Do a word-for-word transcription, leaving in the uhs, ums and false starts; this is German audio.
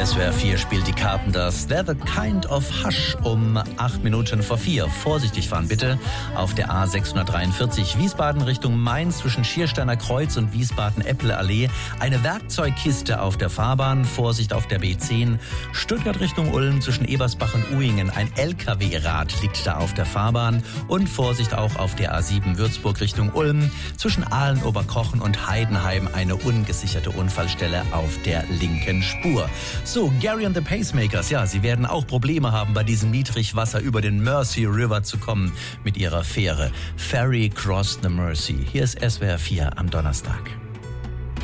S W R vier spielt die Carpenters They're the Kind of Hush um acht Minuten vor vier. Vorsichtig fahren bitte auf der A sechshundertdreiundvierzig Wiesbaden Richtung Mainz zwischen Schiersteiner Kreuz und Wiesbaden-Eppele-Allee. Eine Werkzeugkiste auf der Fahrbahn. Vorsicht auf der B zehn. Stuttgart Richtung Ulm zwischen Ebersbach und Uhingen. Ein L K W-Rad liegt da auf der Fahrbahn. Und Vorsicht auch auf der A sieben Würzburg Richtung Ulm zwischen Aalen, Oberkochen und Heidenheim. Eine ungesicherte Unfallstelle auf der linken Spur. So, Gary and the Pacemakers, ja, sie werden auch Probleme haben, bei diesem Niedrigwasser über den Mersey River zu kommen mit ihrer Fähre. Ferry Cross the Mersey. Hier ist S W R vier am Donnerstag.